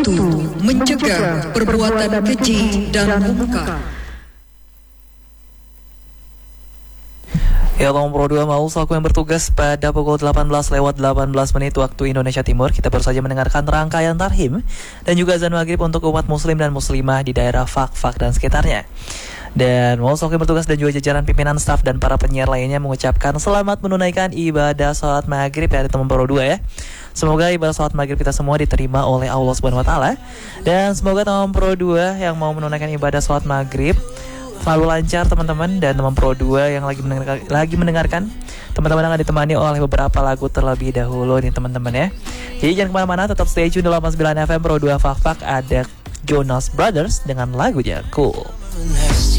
Sekutu mencegah perbuatan keji dan mungkar. Ya, Long Pro 2 mau selaku yang bertugas pada pukul 18:18 waktu Indonesia Timur. Kita baru saja mendengarkan rangkaian tarhim dan juga azan maghrib untuk umat muslim dan muslimah di daerah Fak dan sekitarnya. Dan mau selaku yang bertugas dan juga jajaran pimpinan staf dan para penyiar lainnya mengucapkan selamat menunaikan ibadah sholat maghrib ya teman Pro 2 ya. Semoga ibadah sholat maghrib kita semua diterima oleh Allah Subhanahu Wa Taala. Dan semoga teman Pro 2 yang mau menunaikan ibadah sholat maghrib selalu lancar teman-teman, dan teman Pro 2 yang lagi mendengarkan teman-teman akan ditemani oleh beberapa lagu terlebih dahulu nih teman-teman ya. Jadi jangan kemana-mana, tetap stay tune di 89 FM Pro 2 Fak ada Jonas Brothers dengan lagunya Cool.